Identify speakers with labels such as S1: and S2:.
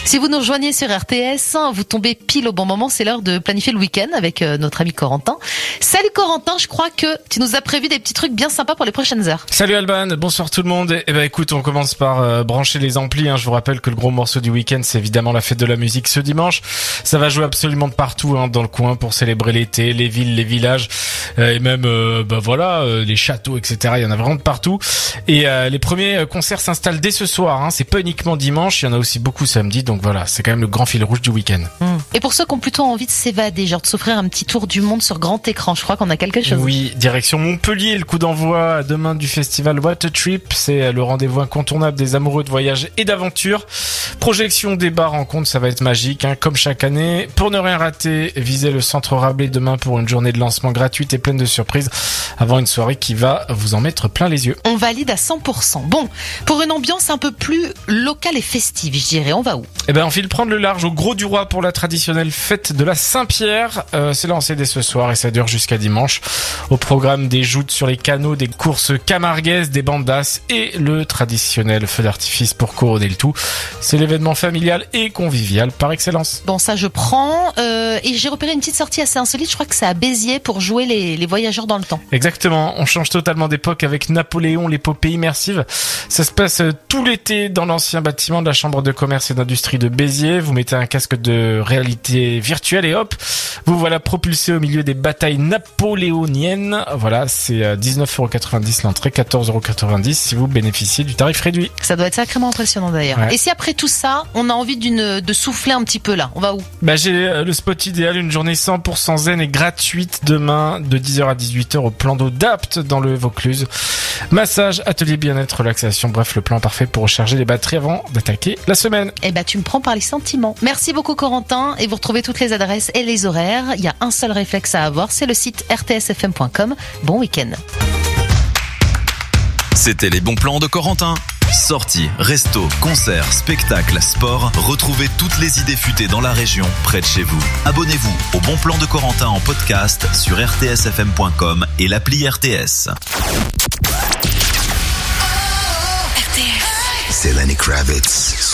S1: Si vous nous rejoignez sur RTS, vous tombez pile au bon moment, c'est l'heure de planifier le week-end avec notre ami Corentin. Salut Corentin, je crois que tu nous as prévu des petits trucs bien sympas pour les prochaines heures.
S2: Salut Alban, bonsoir tout le monde. Eh ben écoute, on commence par brancher les amplis. Je vous rappelle que le gros morceau du week-end, c'est évidemment la fête de la musique ce dimanche. Ça va jouer absolument de partout dans le coin pour célébrer l'été, les villes, les villages et même les châteaux, etc. Il y en a vraiment de partout. Et les premiers concerts s'installent dès ce soir. C'est pas uniquement dimanche, il y en a aussi beaucoup samedi. Donc voilà, c'est quand même le grand fil rouge du week-end.
S1: Et pour ceux qui ont plutôt envie de s'évader, genre de s'offrir un petit tour du monde sur grand écran, je crois qu'on a quelque chose.
S2: Oui, direction Montpellier, le coup d'envoi demain du festival What a Trip. C'est le rendez-vous incontournable des amoureux de voyage et d'aventure. Projection, débat, rencontre, ça va être magique, comme chaque année. Pour ne rien rater, visez le centre Rabelais demain pour une journée de lancement gratuite et pleine de surprises avant une soirée qui va vous en mettre plein les yeux.
S1: On valide à 100%. Bon, pour une ambiance un peu plus locale et festive, je dirais, on va où ?
S2: On file prendre le large au Gros du Roi pour la traditionnelle fête de la Saint-Pierre. C'est lancé dès ce soir et ça dure jusqu'à dimanche. Au programme des joutes sur les canaux, des courses camarguaises, des bandas et le traditionnel feu d'artifice pour couronner le tout. C'est l'événement familial et convivial par excellence.
S1: Bon, ça je prends. Et j'ai repéré une petite sortie assez insolite. Je crois que c'est à Béziers pour jouer les voyageurs dans le temps.
S2: Exactement. On change totalement d'époque avec Napoléon, l'épopée immersive. Ça se passe tout l'été dans l'ancien bâtiment de la Chambre de commerce et d'industrie de Béziers. Vous mettez un casque de réalité virtuelle et hop, vous voilà propulsé au milieu des batailles napoléoniennes. Voilà, c'est 19,90€ l'entrée, 14,90€ si vous bénéficiez du tarif réduit.
S1: Ça doit être sacrément impressionnant d'ailleurs. Ouais. Et si après tout ça, on a envie de souffler un petit peu là, on va où ?
S2: J'ai le spot idéal, une journée 100% zen et gratuite demain de 10h à 18h au plan d'eau d'Apt dans le Vaucluse. Massage, atelier bien-être, relaxation, bref, le plan parfait pour recharger les batteries avant d'attaquer la semaine.
S1: Tu me prends par les sentiments. Merci beaucoup Corentin et vous retrouvez toutes les adresses et les horaires. Il y a un seul réflexe à avoir, c'est le site rtsfm.com. Bon week-end.
S3: C'était les bons plans de Corentin. Sorties, restos, concerts, spectacles, sport. Retrouvez toutes les idées futées dans la région, près de chez vous. Abonnez-vous au Bon Plan de Corentin en podcast sur rtsfm.com et l'appli RTS.
S4: C'est Lenny Kravitz.